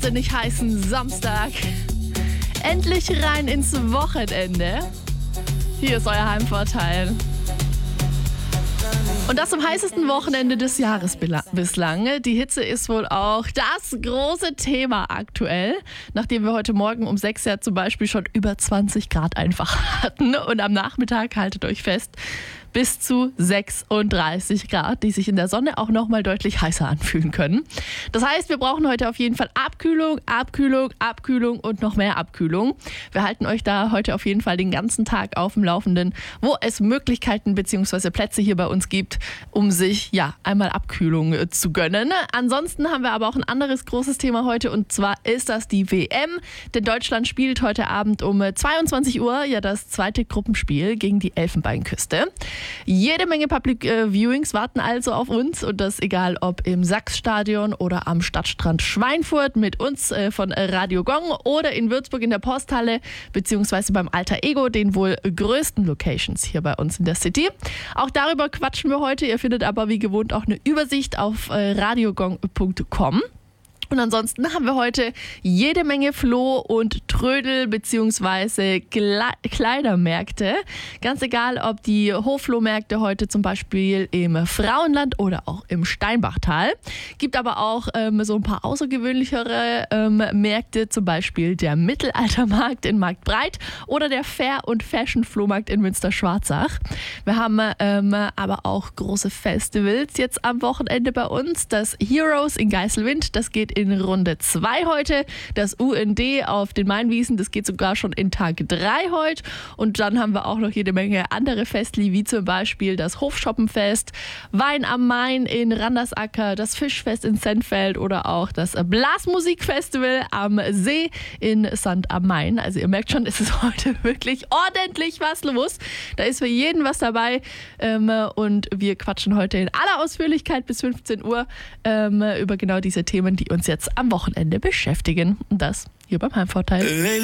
wahnsinnig heißen Samstag. Endlich rein ins Wochenende. Hier ist euer Heimvorteil. Und das zum heißesten Wochenende des Jahres bislang. Die Hitze ist wohl auch das große Thema aktuell, nachdem wir heute Morgen um 6 ja zum Beispiel schon über 20 Grad einfach hatten. Und am Nachmittag, haltet euch fest, bis zu 36 Grad, die sich in der Sonne auch nochmal deutlich heißer anfühlen können. Das heißt, wir brauchen heute auf jeden Fall Abkühlung, Abkühlung, Abkühlung und noch mehr Abkühlung. Wir halten euch da heute auf jeden Fall den ganzen Tag auf dem Laufenden, wo es Möglichkeiten bzw. Plätze hier bei uns gibt, um sich einmal Abkühlung zu gönnen. Ansonsten haben wir aber auch ein anderes großes Thema heute, und zwar ist das die WM. Denn Deutschland spielt heute Abend um 22 Uhr das zweite Gruppenspiel gegen die Elfenbeinküste. Jede Menge Public Viewings warten also auf uns, und das egal ob im Sachsstadion oder am Stadtstrand Schweinfurt mit uns von Radio Gong oder in Würzburg in der Posthalle beziehungsweise beim Alter Ego, den wohl größten Locations hier bei uns in der City. Auch darüber quatschen wir heute. Ihr findet aber wie gewohnt auch eine Übersicht auf radiogong.com. Und ansonsten haben wir heute jede Menge Floh- und Trödel- bzw. Kleidermärkte. Ganz egal, ob die Hoflohmärkte heute zum Beispiel im Frauenland oder auch im Steinbachtal. Gibt aber auch so ein paar außergewöhnlichere Märkte, zum Beispiel der Mittelaltermarkt in Marktbreit oder der Fair- und Fashion-Flohmarkt in Münster-Schwarzach. Wir haben aber auch große Festivals jetzt am Wochenende bei uns. Das Heroes in Geiselwind, das geht in Runde 2 heute. Das UND auf den Mainwiesen, das geht sogar schon in Tag 3 heute. Und dann haben wir auch noch jede Menge andere Festli, wie zum Beispiel das Hofschoppenfest, Wein am Main in Randersacker, das Fischfest in Sennfeld oder auch das Blasmusikfestival am See in St. am Main. Also ihr merkt schon, es ist heute wirklich ordentlich was los. Da ist für jeden was dabei. Und wir quatschen heute in aller Ausführlichkeit bis 15 Uhr über genau diese Themen, die uns jetzt am Wochenende beschäftigen. Und das hier beim Heimvorteil.